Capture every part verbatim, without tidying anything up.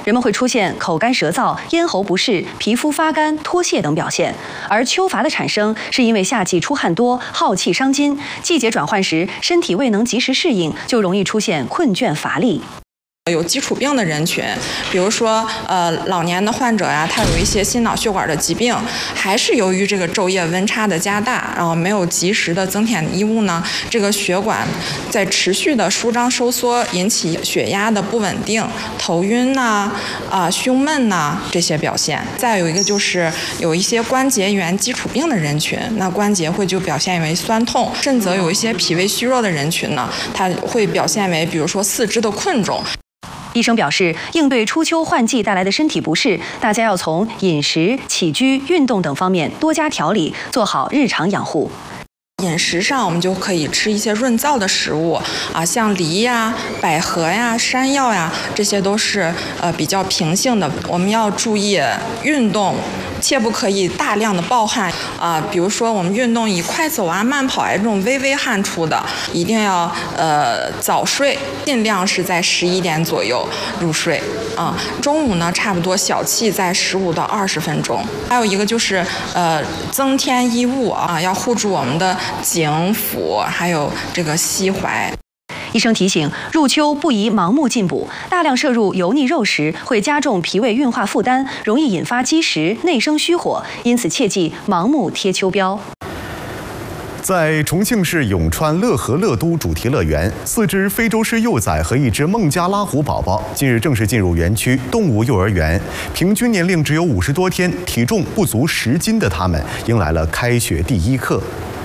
人们会出现口干舌燥、咽喉不适、皮肤发干、脱屑等表现。而秋乏的产生是因为夏季出汗多、耗气伤筋，季节转换时身体未能及时适应，就容易出现困倦乏力。 有基础病的人群，比如说呃老年的患者呀，他有一些心脑血管的疾病，还是由于这个昼夜温差的加大，然后没有及时的增添衣物呢，这个血管在持续的舒张收缩，引起血压的不稳定、头晕呐、啊、呃、胸闷呐这些表现。再有一个就是有一些关节炎基础病的人群，那关节会就表现为酸痛，甚至有一些脾胃虚弱的人群呢，它会表现为比如说四肢的困肿。 医生表示，应对初秋换季带来的身体不适，大家要从饮食、起居、运动等方面多加调理，做好日常养护。 饮食上，我们就可以吃一些润燥的食物啊，像梨呀、百合呀、山药呀，这些都是呃比较平性的。我们要注意运动，切不可以大量的暴汗啊。比如说我们运动以快走啊、慢跑啊这种微微汗出的，一定要呃早睡，尽量是在十一点左右入睡啊。中午呢，差不多小憩在十五到二十分钟。还有一个就是呃增添衣物啊，要护住我们的 颈腹还有这个膝踝。 医生提醒，入秋不宜盲目进补，大量摄入油腻肉食会加重脾胃运化负担，容易引发积食、内生虚火，因此切忌盲目贴秋膘。 在重庆市永川乐和乐都主题乐园，四只非洲狮幼崽和一只孟加拉虎宝宝近日正式进入园区动物幼儿园。平均年龄只有五十多天，体重不足十斤的他们，迎来了开学第一课。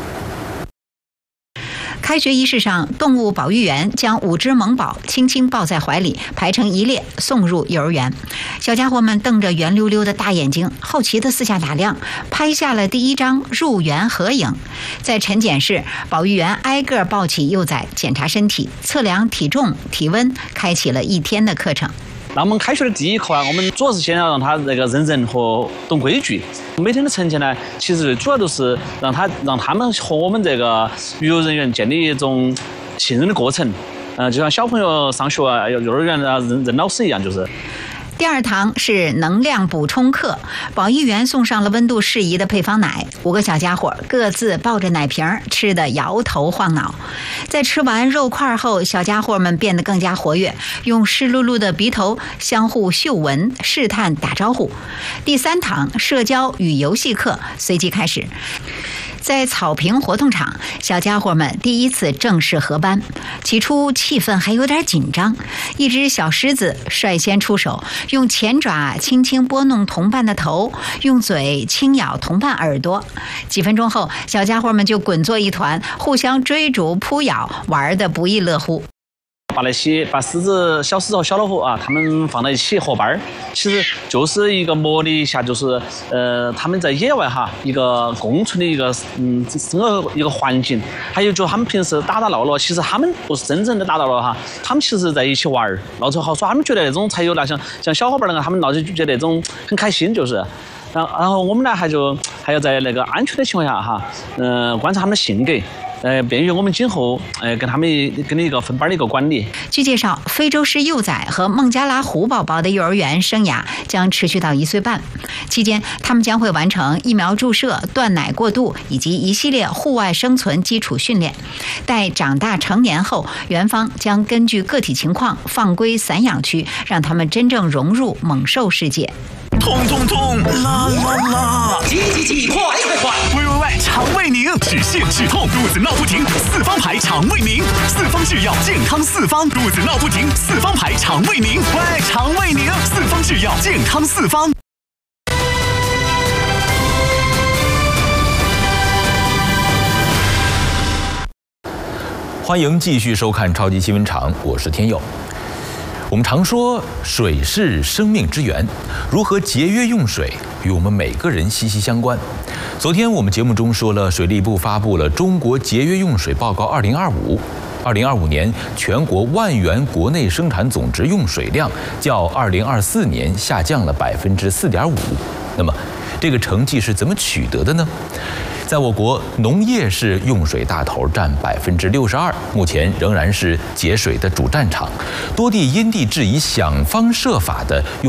开学仪式上，动物保育员将五只萌宝轻轻抱在怀里，排成一列送入幼儿园。小家伙们瞪着圆溜溜的大眼睛，好奇地四下打量，拍下了第一张入园合影。在晨检室，保育员挨个抱起幼崽，检查身体，测量体重、体温，开启了一天的课程。 那我们开学的第一课啊，我们主要是先要让他那个认人和懂规矩。每天的晨检呢，其实主要都是让他让他们和我们这个育幼人员建立一种信任的过程。嗯、呃，就像小朋友上学啊，幼儿园啊认认老师一样，就是。 第二堂是能量补充课，保育员送上了温度适宜的配方奶，五个小家伙各自抱着奶瓶，吃得摇头晃脑。在吃完肉块后，小家伙们变得更加活跃，用湿漉漉的鼻头相互嗅闻、试探、打招呼。第三堂社交与游戏课随即开始。 在草坪活动场，小家伙们第一次正式合班。起初气氛还有点紧张，一只小狮子率先出手，用前爪轻轻拨弄同伴的头，用嘴轻咬同伴耳朵。几分钟后，小家伙们就滚作一团，互相追逐扑咬，玩得不亦乐乎。 把那些把狮子、小狮子和小老虎啊，他们放在一起合班儿，其实就是一个模拟一下，就是呃，他们在野外哈一个共存的一个嗯整个一个环境。还有就他们平时打打闹闹，其实他们不是真正的打打闹哈，他们其实在一起玩儿，闹着好耍，他们觉得那种才有那像像小伙伴那个，他们闹就觉得那种很开心，就是。 然后，然后我们呢，还就还要在那个安全的情况下哈，嗯、呃，观察他们的性格，呃，便于我们今后呃跟他们跟你一个分班的一个管理。 据介绍，非洲狮幼崽和孟加拉虎宝宝的幼儿园生涯将持续到一岁半，期间他们将会完成疫苗注射、断奶过渡以及一系列户外生存基础训练。待长大成年后，园方将根据个体情况放归散养区，让他们真正融入猛兽世界。 痛痛痛，啦啦啦！ 急急急，快快快！ 喂喂喂，肠胃宁，止泻止痛，肚子闹不停，四方牌肠胃宁，四方制药健康四方，肚子闹不停，四方牌肠胃宁，喂，肠胃宁，四方制药健康四方。 欢迎继续收看超级新闻场，我是天佑。 我们常说水是生命之源，如何节约用水与我们每个人息息相关。昨天我们节目中说了，水利部发布了《中国节约用水报告二零二五》，二零二五年全国万元国内生产总值用水量较二零二四年下降了百分之四点五。那么，这个成绩是怎么取得的呢？ 在我国，农业是用水大头，占百分之六十二，目前仍然是节水的主战场。多地因地制宜，想方设法的用。